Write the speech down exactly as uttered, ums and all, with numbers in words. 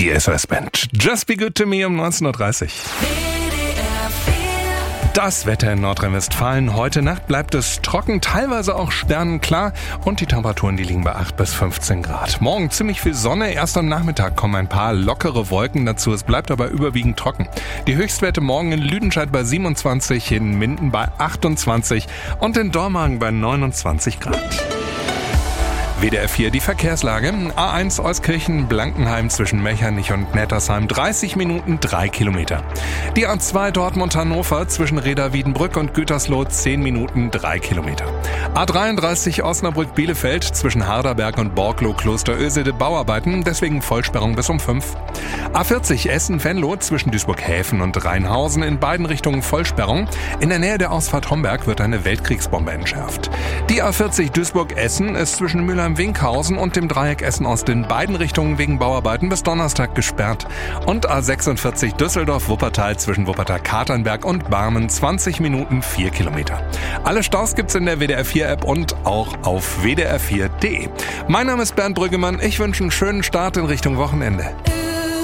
Die S O S-Band. Just Be Good to Me um neunzehn Uhr dreißig. Das Wetter in Nordrhein-Westfalen. Heute Nacht bleibt es trocken, teilweise auch sternenklar und die Temperaturen, die liegen bei acht bis fünfzehn Grad. Morgen ziemlich viel Sonne, erst am Nachmittag kommen ein paar lockere Wolken dazu. Es bleibt aber überwiegend trocken. Die Höchstwerte morgen in Lüdenscheid bei siebenundzwanzig, in Minden bei achtundzwanzig und in Dormagen bei neunundzwanzig Grad. W D R vier, die Verkehrslage. A eins Euskirchen-Blankenheim zwischen Mechernich und Nettersheim, dreißig Minuten, drei Kilometer. Die A zwei Dortmund-Hannover zwischen Reda-Wiedenbrück und Gütersloh, zehn Minuten, drei Kilometer. A dreiunddreißig Osnabrück-Bielefeld zwischen Harderberg und Borglow-Klosterösede, Bauarbeiten, deswegen Vollsperrung bis um fünf. A vierzig Essen-Venlo zwischen Duisburg-Häfen und Rheinhausen, in beiden Richtungen Vollsperrung. In der Nähe der Ausfahrt Homberg wird eine Weltkriegsbombe entschärft. Die A vierzig Duisburg-Essen ist zwischen Mülheim-Winkhausen und dem Dreieck Essen-Ost in beiden Richtungen wegen Bauarbeiten bis Donnerstag gesperrt. Und A sechsundvierzig Düsseldorf-Wuppertal zwischen Wuppertal-Katernberg und Barmen, zwanzig Minuten, vier Kilometer. Alle Staus gibt's in der W D R vier App und auch auf w d r vier punkt d e. Mein Name ist Bernd Brüggemann. Ich wünsche einen schönen Start in Richtung Wochenende.